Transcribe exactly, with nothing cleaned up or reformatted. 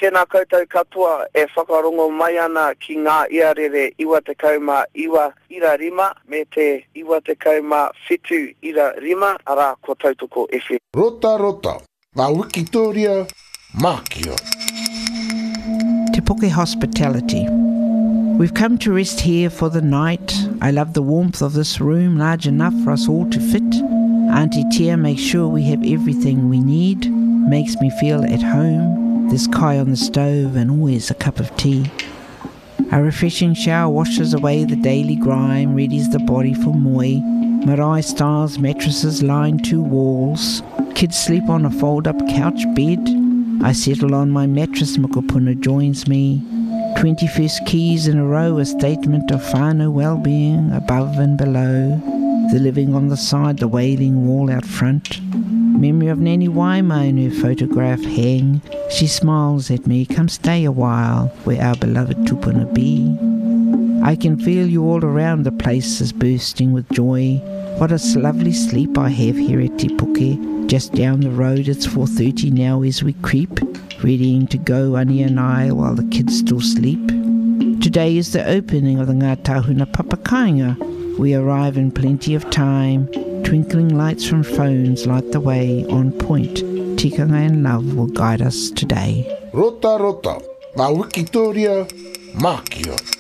Tēnā koutou katoa e whakarongo mai ana ki ngā iarere iwa te kauma iwa ira rima me te iwa te kauma whitu ira rima ara ko Tautoko F M. Rota rota, ngā Wikitoria Mākio. Te Puke Hospitality. We've come to rest here for the night. I love the warmth of this room, large enough for us all to fit. Auntie Tia makes sure we have everything we need, makes me feel at home. There's kai on the stove and always a cup of tea. A refreshing shower washes away the daily grime, readies the body for moi. Marae styles mattresses line two walls. Kids sleep on a fold-up couch bed. I settle on my mattress, Mokopuna joins me. twenty-first keys in a row, a statement of whānau well-being above and below. The living on the side, the wailing wall out front. Memory of Nanny Waima in her photograph hang. She smiles at me, come stay a while, where our beloved tupuna be. I can feel you all around, the place is bursting with joy. What a lovely sleep I have here at Te Puke. Just down the road, it's four thirty now as we creep, readying to go, Ani and I, while the kids still sleep. Today is the opening of the Ngā Tahuna Papakainga. We arrive in plenty of time. Twinkling lights from phones light the way on point. Tikanga and love will guide us today. Rota rota, ngā Wikitoria Mākio.